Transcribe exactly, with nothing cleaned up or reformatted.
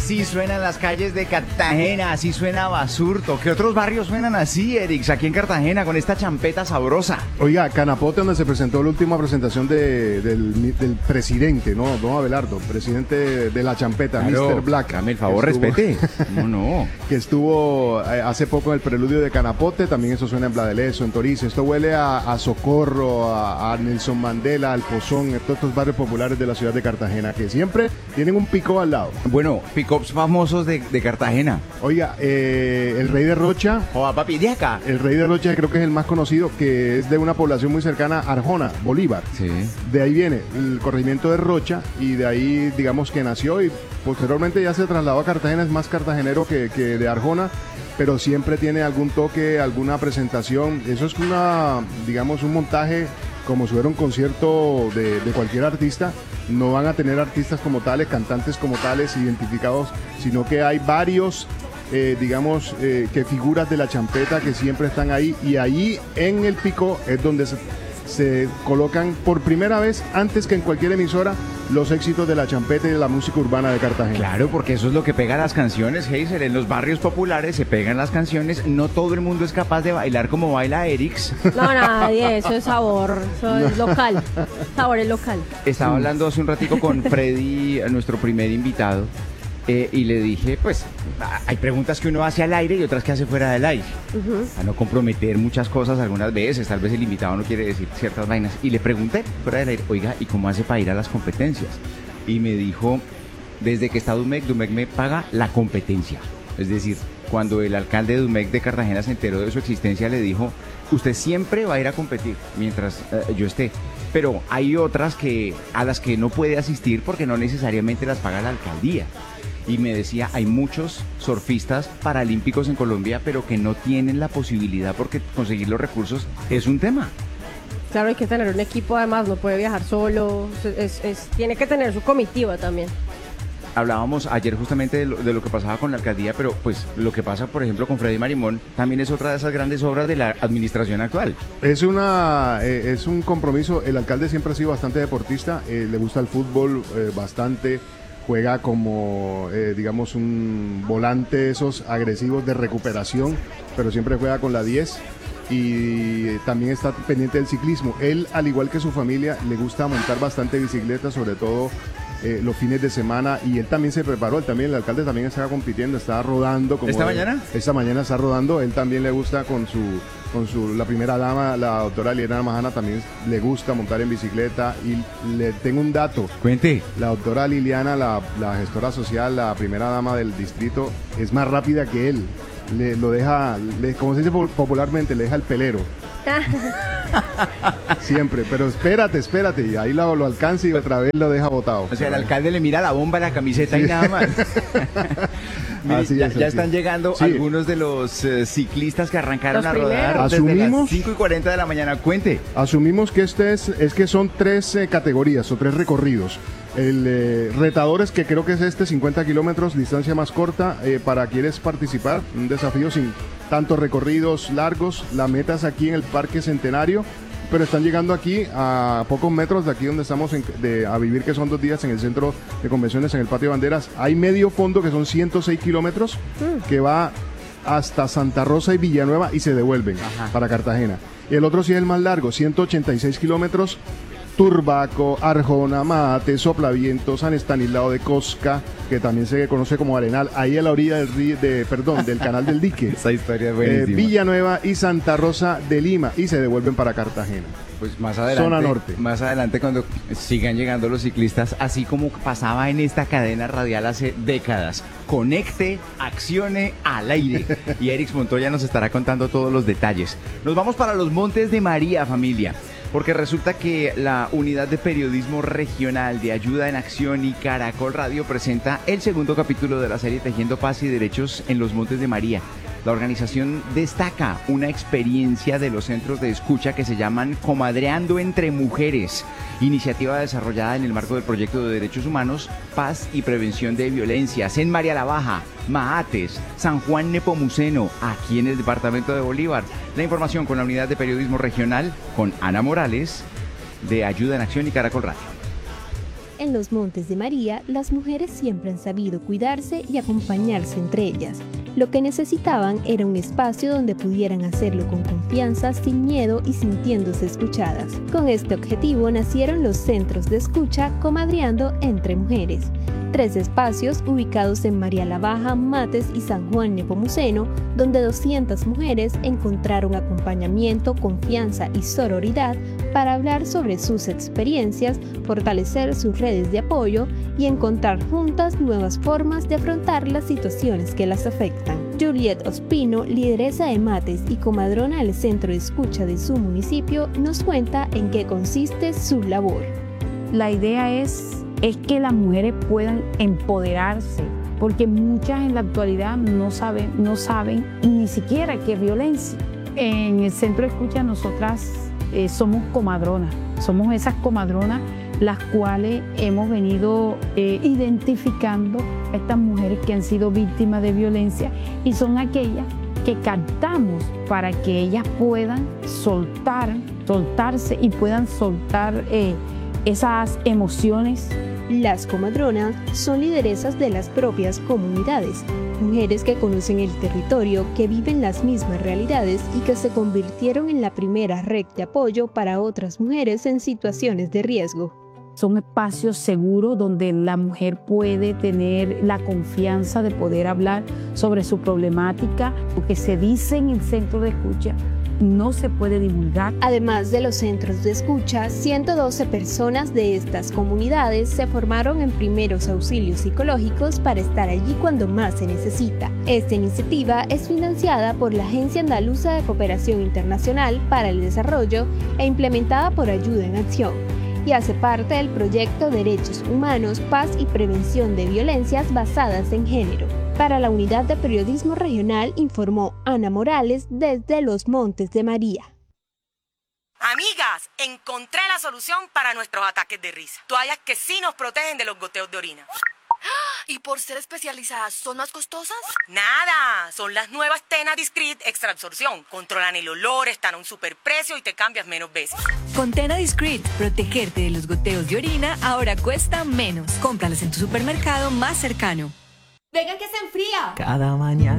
Así suenan las calles de Cartagena, así suena Basurto. ¿Qué otros barrios suenan así, Erix, aquí en Cartagena, con esta champeta sabrosa? Oiga, Canapote, donde se presentó la última presentación de, del, del presidente, ¿no? Don Abelardo, presidente de la champeta, Claro, mister Black. dame el favor, estuvo, respete. No, no. Que estuvo eh, hace poco en el preludio de Canapote, también eso suena en Bladeleso, en Torice. Esto huele a, a Socorro, a, a Nelson Mandela, al Pozón, a todos estos barrios populares de la ciudad de Cartagena, que siempre tienen un pico al lado. Bueno, pick-ups famosos de, de Cartagena. Oiga, eh, el Rey de Rocha. Joa, papi, de acá. El Rey de Rocha creo que es el más conocido, que es de una población muy cercana a Arjona, Bolívar. Sí. De ahí viene el corregimiento de Rocha y de ahí digamos que nació y posteriormente ya se trasladó a Cartagena, es más cartagenero que, que de Arjona, pero siempre tiene algún toque, alguna presentación. Eso es una, digamos, un montaje como si fuera un concierto de, de cualquier artista. No van a tener artistas como tales, cantantes como tales identificados, sino que hay varios, eh, digamos, eh, que figuras de la champeta que siempre están ahí, y ahí en el pico es donde se, se colocan por primera vez, antes que en cualquier emisora, los éxitos de la champeta y de la música urbana de Cartagena. Claro, porque eso es lo que pega las canciones, Heiser. En los barrios populares se pegan las canciones. No todo el mundo es capaz de bailar como baila Erix. No, nadie, eso es sabor, eso es local, sabor es local. Estaba hablando hace un ratico con Freddy, nuestro primer invitado, eh, y le dije, pues, hay preguntas que uno hace al aire y otras que hace fuera del aire. Uh-huh. A no comprometer muchas cosas algunas veces, tal vez el invitado no quiere decir ciertas vainas. Y le pregunté fuera del aire, oiga, ¿y cómo hace para ir a las competencias? Y me dijo, desde que está Dumec, Dumec me paga la competencia. Es decir, cuando el alcalde de Dumec de Cartagena se enteró de su existencia, le dijo, usted siempre va a ir a competir mientras eh, yo esté. Pero hay otras que a las que no puede asistir porque no necesariamente las paga la alcaldía. Y me decía, hay muchos surfistas paralímpicos en Colombia, pero que no tienen la posibilidad porque conseguir los recursos es un tema. Claro, hay que tener un equipo, además, no puede viajar solo, es, es, tiene que tener su comitiva también. Hablábamos ayer justamente de lo, de lo que pasaba con la alcaldía, pero pues lo que pasa, por ejemplo, con Freddy Marimón también es otra de esas grandes obras de la administración actual. Es una eh, es un compromiso. El alcalde siempre ha sido bastante deportista, eh, le gusta el fútbol eh, bastante, juega como, eh, digamos, un volante esos agresivos de recuperación, pero siempre juega con la diez. Y también está pendiente del ciclismo. Él, al igual que su familia, le gusta montar bastante bicicleta, sobre todo eh, los fines de semana, y él también se preparó, él también, el alcalde también estaba compitiendo, estaba rodando. Como ¿Esta él, mañana? Esta mañana está rodando, él también le gusta con su, con su, la primera dama, la doctora Liliana Majana, también le gusta montar en bicicleta, y le tengo un dato. Cuente. La doctora Liliana, la, la gestora social, la primera dama del distrito, es más rápida que él. Le, lo deja, le, como se dice popularmente, le deja el pelero. Siempre, pero espérate, espérate, y ahí lo, lo alcanza y otra vez lo deja botado. O sea, el alcalde le mira la bomba a la camiseta, sí, y nada más. Mire, así ya, es, ya así. Están llegando sí. algunos de los uh, ciclistas que arrancaron los a rodar ¿Asumimos? desde las cinco y cuarenta de la mañana. Cuente. Asumimos que este es, es que son tres eh, categorías o tres recorridos. El eh, retadores, que creo que es este, cincuenta kilómetros, distancia más corta, eh, para quienes participar, un desafío sin tantos recorridos largos. La meta es aquí en el Parque Centenario, pero están llegando aquí a pocos metros de aquí donde estamos en, de, a vivir, que son dos días en el centro de convenciones, en el Patio de Banderas. Hay medio fondo, que son ciento seis kilómetros, mm. que va hasta Santa Rosa y Villanueva y se devuelven. Ajá. Para Cartagena. Y el otro sí es el más largo, ciento ochenta y seis kilómetros, Turbaco, Arjona, Mate, Soplaviento, San Estanislao de Cosca, que también se conoce como Arenal, ahí a la orilla del río, de, perdón, del Canal del Dique. Esa historia es buenísima. Eh, Villanueva y Santa Rosa de Lima, y se devuelven para Cartagena. Pues más adelante, zona norte. Más adelante, cuando sigan llegando los ciclistas, así como pasaba en esta cadena radial hace décadas, conecte, accione al aire. Y Erix Montoya nos estará contando todos los detalles. Nos vamos para los Montes de María, familia. Porque resulta que la Unidad de Periodismo Regional de Ayuda en Acción y Caracol Radio presenta el segundo capítulo de la serie Tejiendo Paz y Derechos en los Montes de María. La organización destaca una experiencia de los centros de escucha que se llaman Comadreando entre Mujeres, iniciativa desarrollada en el marco del proyecto de Derechos Humanos, Paz y Prevención de Violencias en María la Baja, Mahates, San Juan Nepomuceno, aquí en el departamento de Bolívar. La información con la Unidad de Periodismo Regional, con Ana Morales, de Ayuda en Acción y Caracol Radio. en los Montes de María, las mujeres siempre han sabido cuidarse y acompañarse entre ellas. Lo que necesitaban era un espacio donde pudieran hacerlo con confianza, sin miedo y sintiéndose escuchadas. Con este objetivo nacieron los centros de escucha Comadreando entre Mujeres. Tres espacios ubicados en María la Baja, Mates y San Juan Nepomuceno, donde doscientas mujeres encontraron acompañamiento, confianza y sororidad para hablar sobre sus experiencias, fortalecer sus redes de apoyo y encontrar juntas nuevas formas de afrontar las situaciones que las afectan. Juliet Ospino, lideresa de Mates y comadrona del centro de escucha de su municipio, nos cuenta en qué consiste su labor. La idea es es que las mujeres puedan empoderarse, porque muchas en la actualidad no saben, no saben ni siquiera qué es violencia. En el centro de escucha nosotras eh, somos comadronas, somos esas comadronas las cuales hemos venido eh, identificando a estas mujeres que han sido víctimas de violencia y son aquellas que captamos para que ellas puedan soltar, soltarse y puedan soltar eh, esas emociones. Las comadronas son lideresas de las propias comunidades, mujeres que conocen el territorio, que viven las mismas realidades y que se convirtieron en la primera red de apoyo para otras mujeres en situaciones de riesgo. Son espacios seguros donde la mujer puede tener la confianza de poder hablar sobre su problemática, lo que se dice en el centro de escucha no se puede divulgar. Además de los centros de escucha, ciento doce personas de estas comunidades se formaron en primeros auxilios psicológicos para estar allí cuando más se necesita. Esta iniciativa es financiada por la Agencia Andaluza de Cooperación Internacional para el Desarrollo e implementada por Ayuda en Acción, y hace parte del proyecto Derechos Humanos, Paz y Prevención de Violencias Basadas en Género. Para la Unidad de Periodismo Regional informó Ana Morales desde los Montes de María. Amigas, encontré la solución para nuestros ataques de risa. Toallas que sí nos protegen de los goteos de orina. ¿Y por ser especializadas son más costosas? Nada, son las nuevas Tena Discreet Extra Absorción. Controlan el olor, están a un superprecio y te cambias menos veces. Con Tena Discreet, protegerte de los goteos de orina ahora cuesta menos. Cómpralas en tu supermercado más cercano. ¡Venga que se enfría! Cada mañana.